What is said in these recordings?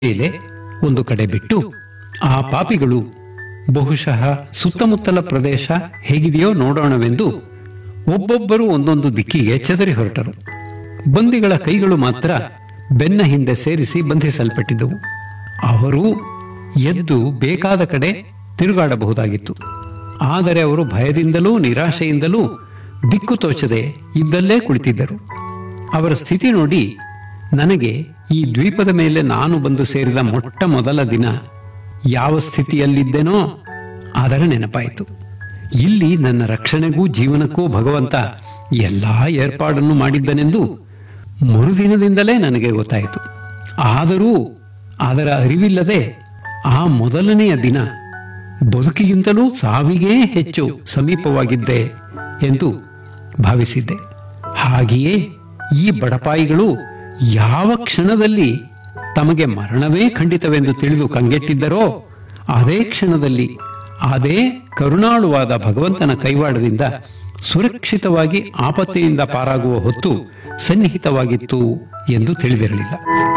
ಮೇಲೆ ಒಂದು ಕಡೆ ಬಿಟ್ಟು ಆ ಪಾಪಿಗಳು ಬಹುಶಃ ಸುತ್ತಮುತ್ತಲ ಪ್ರದೇಶ ಹೇಗಿದೆಯೋ ನೋಡೋಣವೆಂದು ಒಬ್ಬೊಬ್ಬರು ಒಂದೊಂದು ದಿಕ್ಕಿಗೆ ಚೆದರಿ ಹೊರಟರು. ಬಂದಿಗಳ ಕೈಗಳು ಮಾತ್ರ ಬೆನ್ನ ಹಿಂದೆ ಸೇರಿಸಿ ಬಂಧಿಸಲ್ಪಟ್ಟಿದ್ದವು. ಅವರು ಎದ್ದು ಬೇಕಾದ ಕಡೆ ತಿರುಗಾಡಬಹುದಾಗಿತ್ತು. ಆದರೆ ಅವರು ಭಯದಿಂದಲೂ ನಿರಾಶೆಯಿಂದಲೂ ದಿಕ್ಕು ತೋಚದೆ ಇದ್ದಲ್ಲೇ ಕುಳಿತಿದ್ದರು. ಅವರ ಸ್ಥಿತಿ ನೋಡಿ ನನಗೆ ಈ ದ್ವೀಪದ ಮೇಲೆ ನಾನು ಬಂದು ಸೇರಿದ ಮೊಟ್ಟ ಮೊದಲ ದಿನ ಯಾವ ಸ್ಥಿತಿಯಲ್ಲಿದ್ದೆನೋ ಅದರ ನೆನಪಾಯಿತು. ಇಲ್ಲಿ ನನ್ನ ರಕ್ಷಣೆಗೂ ಜೀವನಕ್ಕೂ ಭಗವಂತ ಎಲ್ಲಾ ಏರ್ಪಾಡನ್ನು ಮಾಡಿದ್ದನೆಂದು ಮರುದಿನದಿಂದಲೇ ನನಗೆ ಗೊತ್ತಾಯಿತು. ಆದರೂ ಅದರ ಅರಿವಿಲ್ಲದೆ ಆ ಮೊದಲನೆಯ ದಿನ ಬದುಕಿಗಿಂತಲೂ ಸಾವಿಗೇ ಹೆಚ್ಚು ಸಮೀಪವಾಗಿದ್ದೆ ಎಂದು ಭಾವಿಸಿದ್ದೆ. ಹಾಗೆಯೇ ಈ ಬಡಪಾಯಿಗಳು ಯಾವ ಕ್ಷಣದಲ್ಲಿ ತಮಗೆ ಮರಣವೇ ಖಂಡಿತವೆಂದು ತಿಳಿದು ಕಂಗೆಟ್ಟಿದ್ದರೋ ಅದೇ ಕ್ಷಣದಲ್ಲಿ ಅದೇ ಕರುಣಾಳುವಾದ ಭಗವಂತನ ಕೈವಾಡದಿಂದ ಸುರಕ್ಷಿತವಾಗಿ ಆಪತ್ತಿನಿಂದ ಪಾರಾಗುವ ಹೊತ್ತು ಸನ್ನಿಹಿತವಾಗಿತ್ತು ಎಂದು ತಿಳಿದಿರಲಿಲ್ಲ.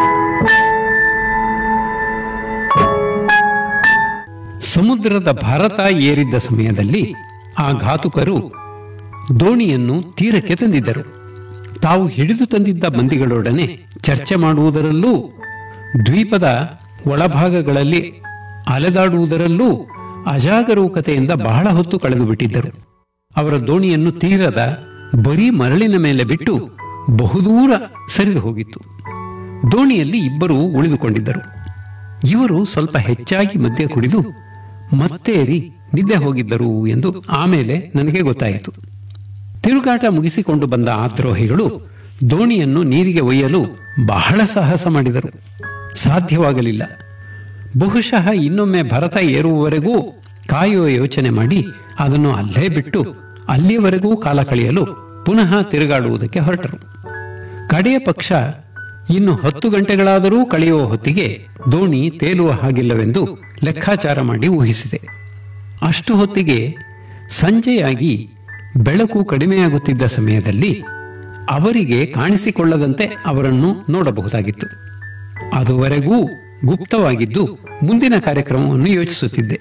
ಸಮುದ್ರದ ಭಾರತ ಏರಿದ್ದ ಸಮಯದಲ್ಲಿ ಆ ಘಾತುಕರು ದೋಣಿಯನ್ನು ತೀರಕ್ಕೆ ತಂದಿದ್ದರು. ತಾವು ಹಿಡಿದು ತಂದಿದ್ದ ಬಂದಿಗಳೊಡನೆ ಚರ್ಚೆ ಮಾಡುವುದರಲ್ಲೂ ದ್ವೀಪದ ಒಳಭಾಗಗಳಲ್ಲಿ ಅಲೆದಾಡುವುದರಲ್ಲೂ ಅಜಾಗರೂಕತೆಯಿಂದ ಬಹಳ ಹೊತ್ತು ಕಳೆದು ಬಿಟ್ಟಿದ್ದರು. ಅವರ ದೋಣಿಯನ್ನು ತೀರದ ಬರೀ ಮರಳಿನ ಮೇಲೆ ಬಿಟ್ಟು ಬಹುದೂರ ಸರಿದು ಹೋಗಿತ್ತು. ದೋಣಿಯಲ್ಲಿ ಇಬ್ಬರು ಉಳಿದುಕೊಂಡಿದ್ದರು. ಇವರು ಸ್ವಲ್ಪ ಹೆಚ್ಚಾಗಿ ಮದ್ಯ ಕುಡಿದು ಮತ್ತೇರಿ ನಿದ್ದೆ ಹೋಗಿದ್ದರು ಎಂದು ಆಮೇಲೆ ನನಗೆ ಗೊತ್ತಾಯಿತು. ತಿರುಗಾಟ ಮುಗಿಸಿಕೊಂಡು ಬಂದ ಆ ದ್ರೋಹಿಗಳು ದೋಣಿಯನ್ನು ನೀರಿಗೆ ಒಯ್ಯಲು ಬಹಳ ಸಾಹಸ ಮಾಡಿದರು. ಸಾಧ್ಯವಾಗಲಿಲ್ಲ. ಬಹುಶಃ ಇನ್ನೊಮ್ಮೆ ಭರತ ಏರುವವರೆಗೂ ಕಾಯುವ ಯೋಚನೆ ಮಾಡಿ ಅದನ್ನು ಅಲ್ಲೇ ಬಿಟ್ಟು ಅಲ್ಲಿಯವರೆಗೂ ಕಾಲ ಕಳೆಯಲು ಪುನಃ ತಿರುಗಾಡುವುದಕ್ಕೆ ಹೊರಟರು. ಕಡೆಯ ಪಕ್ಷ ಇನ್ನು 10 ಗಂಟೆಗಳಾದರೂ ಕಳೆಯುವ ಹೊತ್ತಿಗೆ ದೋಣಿ ತೇಲುವ ಹಾಗಿಲ್ಲವೆಂದು ಲೆಕ್ಕಾಚಾರ ಮಾಡಿ ಊಹಿಸಿದೆ. ಅಷ್ಟು ಹೊತ್ತಿಗೆ ಸಂಜೆಯಾಗಿ ಬೆಳಕು ಕಡಿಮೆಯಾಗುತ್ತಿದ್ದ ಸಮಯದಲ್ಲಿ ಅವರಿಗೆ ಕಾಣಿಸಿಕೊಳ್ಳದಂತೆ ಅವರನ್ನು ನೋಡಬಹುದಾಗಿತ್ತು. ಅದುವರೆಗೂ ಗುಪ್ತವಾಗಿದ್ದು ಮುಂದಿನ ಕಾರ್ಯಕ್ರಮವನ್ನು ಯೋಚಿಸುತ್ತಿದ್ದೆ.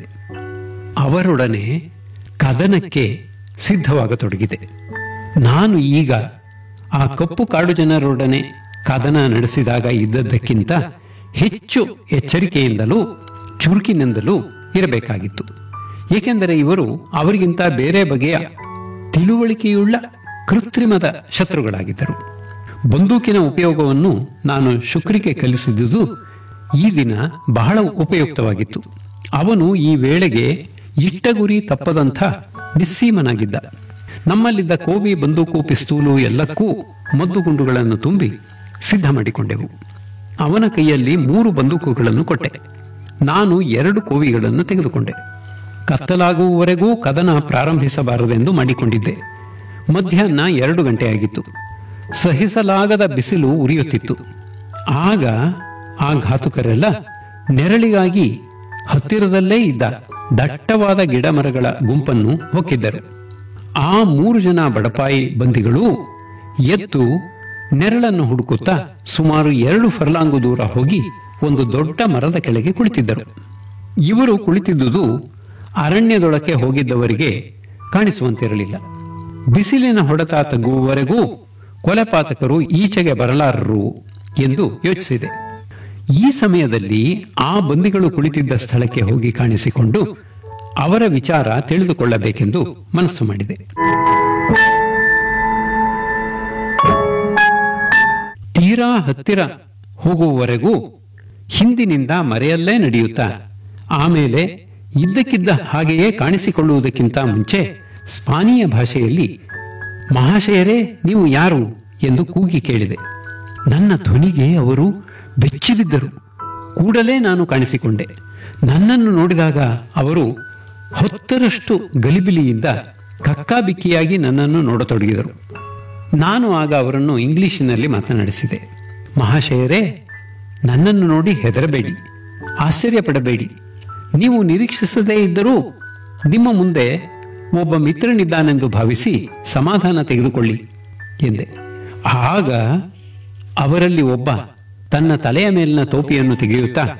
ಅವರೊಡನೆ ಕದನಕ್ಕೆ ಸಿದ್ಧವಾಗತೊಡಗಿದೆ. ನಾನು ಈಗ ಆ ಕಪ್ಪು ಕಾಡು ಜನರೊಡನೆ ಕದನ ನಡೆಸಿದಾಗ ಇದ್ದದ್ದಕ್ಕಿಂತ ಹೆಚ್ಚು ಎಚ್ಚರಿಕೆಯಿಂದಲೂ ಚುರುಕಿನಿಂದಲೂ ಇರಬೇಕಾಗಿತ್ತು. ಏಕೆಂದರೆ ಇವರು ಅವರಿಗಿಂತ ಬೇರೆ ಬಗೆಯ ತಿಳುವಳಿಕೆಯುಳ್ಳ ಕೃತ್ರಿಮದ ಶತ್ರುಗಳಾಗಿದ್ದರು. ಬಂದೂಕಿನ ಉಪಯೋಗವನ್ನು ನಾನು ಶುಕ್ರಿಗೆ ಕಲಿಸಿದುದು ಈ ದಿನ ಬಹಳ ಉಪಯುಕ್ತವಾಗಿತ್ತು. ಅವನು ಈ ವೇಳೆಗೆ ಇಟ್ಟ ಗುರಿ ತಪ್ಪದಂಥ ನಿಸ್ಸೀಮನಾಗಿದ್ದ. ನಮ್ಮಲ್ಲಿದ್ದ ಕೋವಿ, ಬಂದೂಕು, ಪಿಸ್ತೂಲು ಎಲ್ಲಕ್ಕೂ ಮದ್ದುಗುಂಡುಗಳನ್ನು ತುಂಬಿ ಸಿದ್ಧ ಮಾಡಿಕೊಂಡೆವು. ಅವನ ಕೈಯಲ್ಲಿ 3 ಬಂದೂಕುಗಳನ್ನು ಕೊಟ್ಟೆ. ನಾನು 2 ಕೋವಿಗಳನ್ನು ತೆಗೆದುಕೊಂಡೆ. ಕತ್ತಲಾಗುವವರೆಗೂ ಕದನ ಪ್ರಾರಂಭಿಸಬಾರದೆಂದು ಮಾಡಿಕೊಂಡಿದ್ದೆ. ಮಧ್ಯಾಹ್ನ 2 ಗಂಟೆಯಾಗಿತ್ತು. ಸಹಿಸಲಾಗದ ಬಿಸಿಲು ಉರಿಯುತ್ತಿತ್ತು. ಆಗ ಆ ಘಾತುಕರೆಲ್ಲ ನೆರಳಿಗಾಗಿ ಹತ್ತಿರದಲ್ಲೇ ಇದ್ದ ದಟ್ಟವಾದ ಗಿಡ ಮರಗಳ ಗುಂಪನ್ನು ಹೊಕ್ಕಿದ್ದರು. ಆ 3 ಜನ ಬಡಪಾಯಿ ಬಂದಿಗಳು ಎದ್ದು ನೆರಳನ್ನು ಹುಡುಕುತ್ತಾ ಸುಮಾರು 2 ಫರ್ಲಾಂಗು ದೂರ ಹೋಗಿ ಒಂದು ದೊಡ್ಡ ಮರದ ಕೆಳಗೆ ಕುಳಿತಿದ್ದರು. ಇವರು ಕುಳಿತಿದ್ದುದು ಅರಣ್ಯದೊಳಕ್ಕೆ ಹೋಗಿದ್ದವರಿಗೆ ಕಾಣಿಸುವಂತಿರಲಿಲ್ಲ. ಬಿಸಿಲಿನ ಹೊಡೆತ ತಗ್ಗುವವರೆಗೂ ಕೊಲೆಪಾತಕರು ಈಚೆಗೆ ಬರಲಾರರು ಎಂದು ಯೋಚಿಸಿದೆ. ಈ ಸಮಯದಲ್ಲಿ ಆ ಬಂದಿಗಳು ಕುಳಿತಿದ್ದ ಸ್ಥಳಕ್ಕೆ ಹೋಗಿ ಕಾಣಿಸಿಕೊಂಡು ಅವರ ವಿಚಾರ ತಿಳಿದುಕೊಳ್ಳಬೇಕೆಂದು ಮನಸ್ಸು ಮಾಡಿದೆ. ತೀರಾ ಹತ್ತಿರ ಹೋಗುವವರೆಗೂ ಹಿಂದಿನಿಂದ ಮರೆಯಲ್ಲೇ ನಡೆಯುತ್ತಾ ಆಮೇಲೆ ಇದ್ದಕ್ಕಿದ್ದ ಹಾಗೆಯೇ ಕಾಣಿಸಿಕೊಳ್ಳುವುದಕ್ಕಿಂತ ಮುಂಚೆ ಸ್ಪಾನಿಯ ಭಾಷೆಯಲ್ಲಿ ಮಹಾಶಯರೇ ನೀವು ಯಾರು ಎಂದು ಕೂಗಿ ಕೇಳಿದೆ. ನನ್ನ ಧ್ವನಿಗೆ ಅವರು ಬೆಚ್ಚಿಬಿದ್ದರು. ಕೂಡಲೇ ನಾನು ಕಾಣಿಸಿಕೊಂಡೆ. ನನ್ನನ್ನು ನೋಡಿದಾಗ ಅವರು 10ರಷ್ಟು ಗಲಿಬಿಲಿಯಿಂದ ಕಕ್ಕಾಬಿಕ್ಕಿಯಾಗಿ ನನ್ನನ್ನು ನೋಡತೊಡಗಿದರು. ನಾನು ಆಗ ಅವರನ್ನು ಇಂಗ್ಲಿಷಿನಲ್ಲಿ ಮಾತನಾಡಿಸಿದೆ. ಮಹಾಶಯರೇ, ನನ್ನನ್ನು ನೋಡಿ ಹೆದರಬೇಡಿ, ಆಶ್ಚರ್ಯಪಡಬೇಡಿ. ನೀವು ನಿರೀಕ್ಷಿಸದೇ ಇದ್ದರೂ ನಿಮ್ಮ ಮುಂದೆ ಒಬ್ಬ ಮಿತ್ರನಿದ್ದಾನೆಂದು ಭಾವಿಸಿ ಸಮಾಧಾನ ತೆಗೆದುಕೊಳ್ಳಿ ಎಂದೆ. ಆಗ ಅವರಲ್ಲಿ ಒಬ್ಬ ತನ್ನ ತಲೆಯ ಮೇಲಿನ ಟೋಪಿಯನ್ನು ತೆಗೆಯುತ್ತಾ